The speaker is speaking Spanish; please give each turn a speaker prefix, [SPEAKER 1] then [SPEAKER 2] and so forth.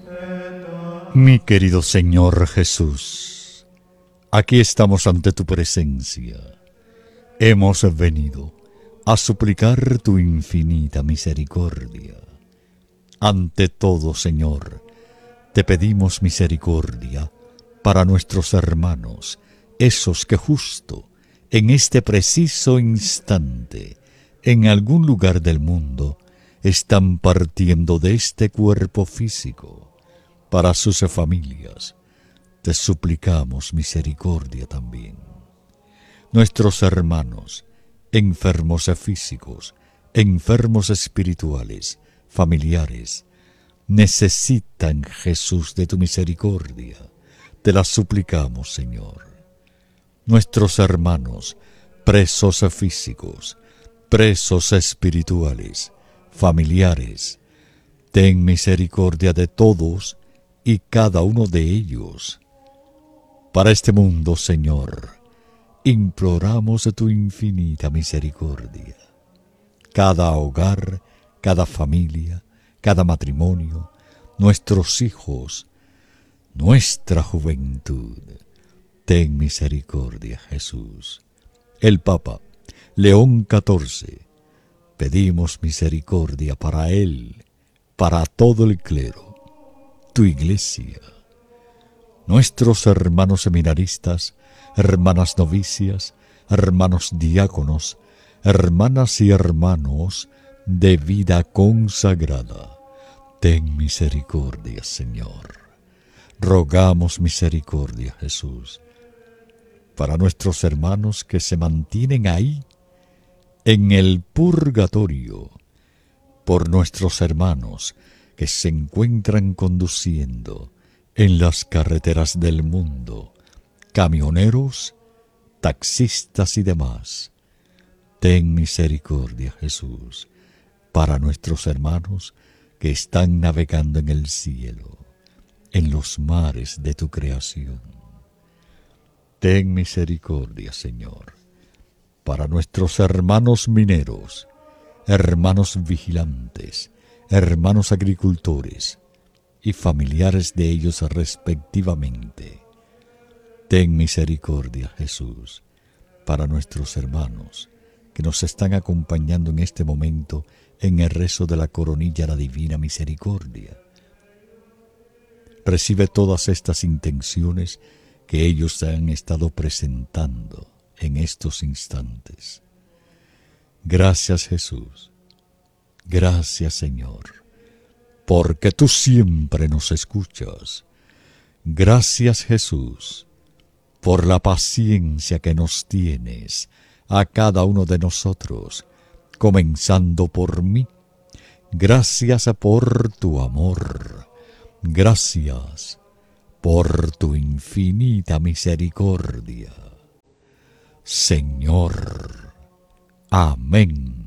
[SPEAKER 1] Mi querido Señor Jesús, aquí estamos ante tu presencia. Hemos venido a suplicar tu infinita misericordia. Ante todo, Señor, te pedimos misericordia para nuestros hermanos, esos que justo en este preciso instante, en algún lugar del mundo, están partiendo de este cuerpo físico. Para sus familias, te suplicamos misericordia también. Nuestros hermanos, enfermos físicos, enfermos espirituales, familiares, necesitan, Jesús, de tu misericordia. Te la suplicamos, Señor. Nuestros hermanos, presos físicos, presos espirituales, familiares, ten misericordia de todos y cada uno de ellos. Para este mundo, Señor, imploramos tu infinita misericordia. Cada hogar, cada familia, cada matrimonio, nuestros hijos, nuestra juventud. Ten misericordia, Jesús. El Papa León XIV, pedimos misericordia para él, para todo el clero, tu iglesia, nuestros hermanos seminaristas, hermanas novicias, hermanos diáconos, hermanas y hermanos de vida consagrada. Ten misericordia, Señor. Rogamos misericordia, Jesús, para nuestros hermanos que se mantienen ahí, en el purgatorio, por nuestros hermanos que se encuentran conduciendo en las carreteras del mundo, camioneros, taxistas y demás. Ten misericordia, Jesús, para nuestros hermanos que están navegando en el cielo, en los mares de tu creación. Ten misericordia, Señor, para nuestros hermanos mineros, hermanos vigilantes, hermanos agricultores y familiares de ellos respectivamente. Ten misericordia, Jesús, para nuestros hermanos que nos están acompañando en este momento en el rezo de la coronilla a la divina misericordia. Recibe todas estas intenciones que ellos te han estado presentando en estos instantes. Gracias, Jesús. Gracias, Señor, porque tú siempre nos escuchas. Gracias, Jesús, por la paciencia que nos tienes a cada uno de nosotros, comenzando por mí. Gracias por tu amor. Gracias por tu infinita misericordia. Señor. Amén.